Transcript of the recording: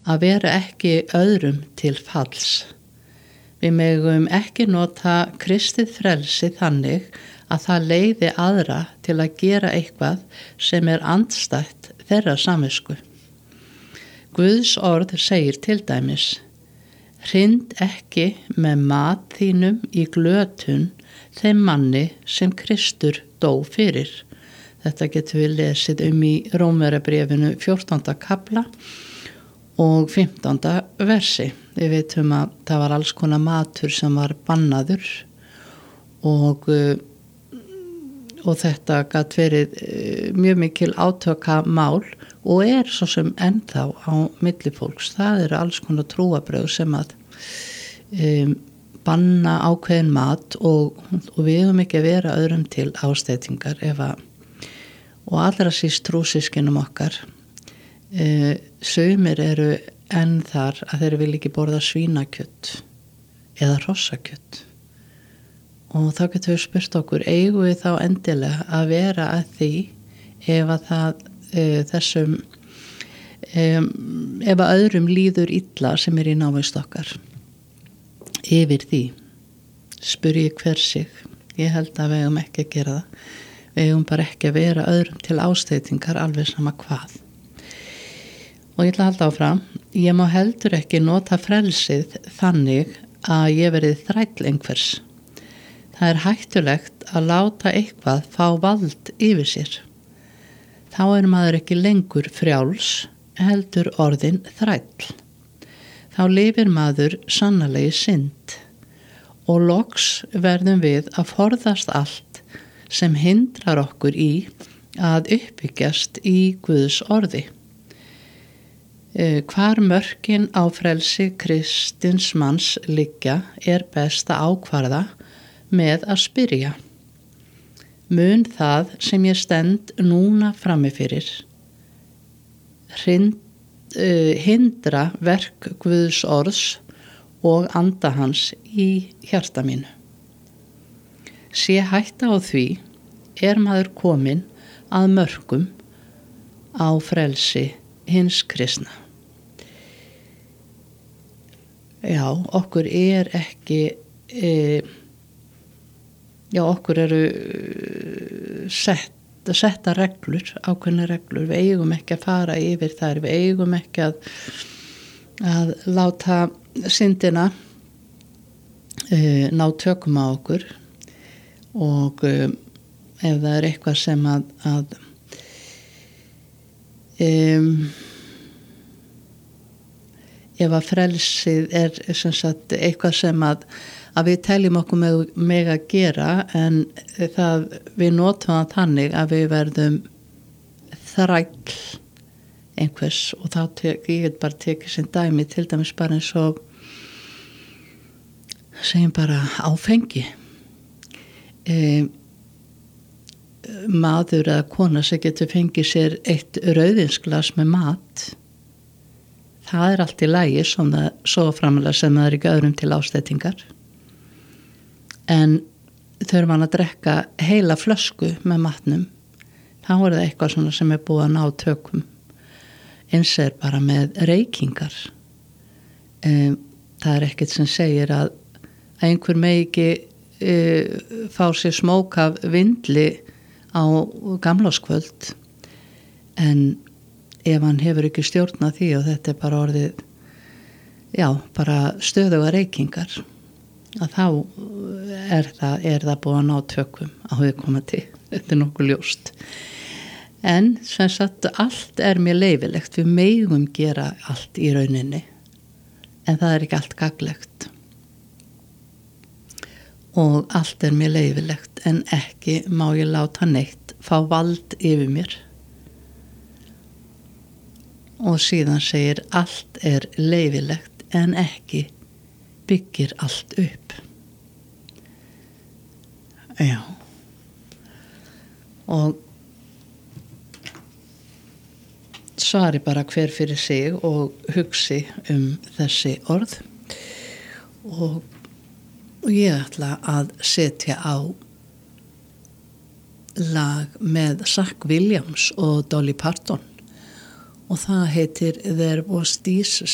að vera ekki öðrum til falls. Við megum ekki nota kristið frelsi þannig að það leiði aðra til að gera eitthvað sem andstætt þeirra samvisku. Guðs orð segir til dæmis: hrind ekki með mat þínum í glötun þeim manni sem Kristur dó fyrir. Þetta getum við lesið í Rómverjabréfinu 14. kapla og 15. versi. Við veitum að það var alls konar matur sem var bannaður og þetta gat verið mjög mikil átökamál og svo sem ennþá á milli fólks. Það eru alls konar trúarbrögð sem að banna ákveðin mat og við höfum ekki að vera öðrum til ásteytingar og allra síst trúsyskinum okkar. Sumir eru enn þar að þeir vilja ekki borða svínakjöt eða hrossakjöt og þá getum við spurt okkur, eigum við þá endilega að vera að því ef að ef að öðrum líður illa sem í návist okkar yfir því? Spyr ég hver sig. Ég held að við eigum ekki að gera það. Við eigum bara ekki að vera öðrum til ásteytingar alveg sama hvað. Og ég ætla að halda áfram. Ég má heldur ekki nota frelsið þannig að ég verið þræll einhvers. Það hættulegt að láta eitthvað fá vald yfir sér. Þá maður ekki lengur frjáls, heldur orðin þræll. Þá lifir maður sannarlega í synd og loks verðum við að forðast allt sem hindrar okkur í að uppbyggjast í Guðs orði. Hvar mörkin á frelsi kristins manns liggja best að ákvarða með að spyrja: mun það sem ég stend núna frammi fyrir hindra verk Guðs orðs og anda hans í hjarta mínu? Sé hætta á því maður kominn að mörkum á frelsi hins kristna. Já, okkur ekki okkur eru setta reglur, ákveðna reglur. Við eigum ekki að fara yfir þær, við eigum ekki að láta syndina ná tökum á okkur og ef það eitthvað sem ef að frelsið sem sagt eitthvað sem að við teljum okkur með að gera en við notum það þannig að við verðum þræll einhvers og þá ég get bara tekið sem dæmi, til dæmis bara eins og segjum bara áfengi. Maður eða kona sem getur fengið sér eitt rauðinsglas með mat, það allt í lagi svo framalega sem það ekki öðrum til ásteytingar. En þurfa hann að drekka heila flösku með matnum, þá það eitthvað svona sem búið að ná tökum. Eins bara með reykingar. Það ekkert sem segir að einhver megi ekki fá sér smók af vindli á gamlárskvöld, en ef hann hefur ekki stjórnað því og þetta bara orðið, bara stöðuga reykingar, að þá það búið að ná tökum á viðkomandi. Þetta nokkuð ljóst. En sem sagt, allt mér leyfilegt. Við megum gera allt í rauninni, en það ekki allt gagnlegt. Og allt mér leyfilegt, en ekki má ég láta neitt fá vald yfir mér. Og síðan segir allt leyfilegt, en ekki byggir allt upp. Já. Og svari bara hver fyrir sig og hugsi þessi orð. Og ég ætla að setja á lag með Zach Williams og Dolly Parton og það heitir There Was These